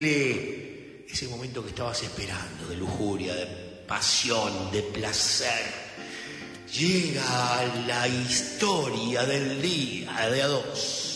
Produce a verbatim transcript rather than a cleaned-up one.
ese momento que estabas esperando, de lujuria, de pasión, de placer. Llega la historia del día de a dos.